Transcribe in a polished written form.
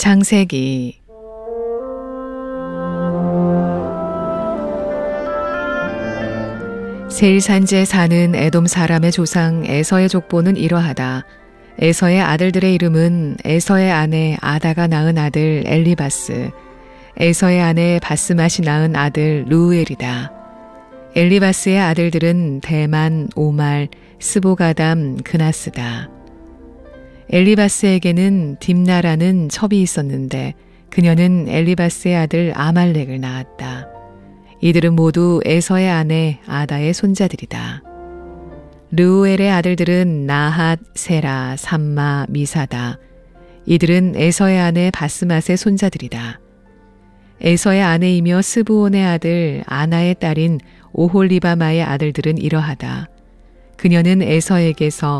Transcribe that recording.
창세기. 세일 산지에 사는 에돔 사람의 조상 에서의 족보는 이러하다. 에서의 아들들의 이름은 에서의 아내 아다가 낳은 아들 엘리바스, 에서의 아내 바스맛이 낳은 아들 루우엘이다. 엘리바스의 아들들은 대만, 오말, 스보가담, 그나스다. 엘리바스에게는 딥나라는 첩이 있었는데 그녀는 엘리바스의 아들 아말렉을 낳았다. 이들은 모두 에서의 아내 아다의 손자들이다. 르우엘의 아들들은 나핫, 세라, 삼마, 미사다. 이들은 에서의 아내 바스맛의 손자들이다. 에서의 아내이며 스브온의 아들 아나의 딸인 오홀리바마의 아들들은 이러하다. 그녀는 에서에게서